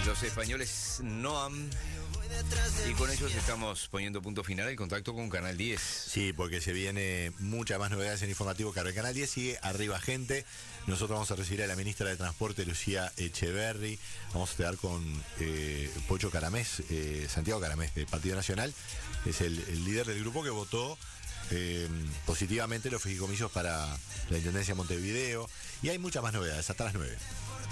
Los españoles Noam. Y con ellos estamos poniendo punto final al contacto con Canal 10. Sí, porque se viene muchas más novedades en informativo. Claro, el Canal 10 sigue arriba, gente. Nosotros vamos a recibir a la ministra de Transporte, Lucía Echeverri. Vamos a estar con Pocho Caramés, Santiago Caramés, del Partido Nacional. Es el líder del grupo que votó positivamente los fideicomisos para la Intendencia de Montevideo. Y hay muchas más novedades, hasta las 9.